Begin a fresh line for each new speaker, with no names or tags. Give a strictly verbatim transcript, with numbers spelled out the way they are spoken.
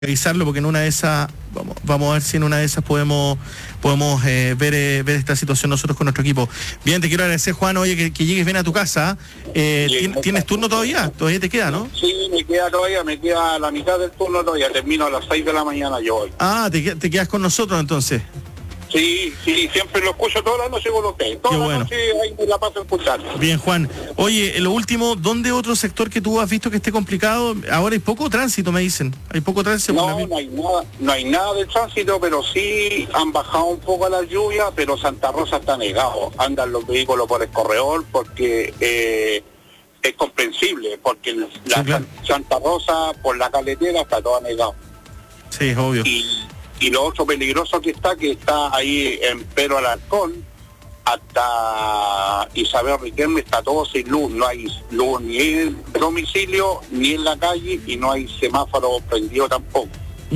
revisarlo porque en una de esas vamos, vamos a ver si en una de esas podemos podemos eh, ver eh, ver esta situación nosotros con nuestro equipo. Bien, te quiero agradecer, Juan, oye, que, que llegues bien a tu casa. Eh,
Bien,
¿Tienes turno todavía? Todavía te queda, ¿no?
Sí, me queda todavía, me queda la mitad del turno todavía, termino a las seis de la mañana yo hoy.
Ah, te, te quedas con nosotros entonces.
Sí, sí, siempre lo escucho toda la noche con ustedes. Toda
Qué
la
bueno.
noche ahí me la paso escuchando.
Bien, Juan. Oye, lo último, ¿dónde otro sector que tú has visto que esté complicado? Ahora hay poco tránsito, me dicen. Hay poco tránsito.
No, no hay nada, no hay nada de tránsito, pero sí han bajado un poco las lluvias, pero Santa Rosa está negado. Andan los vehículos por el corredor porque eh, es comprensible, porque la
Sí, claro.
Santa Rosa por la carretera está toda negado.
Sí, es obvio.
Y, y lo otro peligroso que está, que está ahí en Pedro Alarcón, hasta Isabel Riquelme está todo sin luz, no hay luz ni en el domicilio ni en la calle y no hay semáforo prendido tampoco.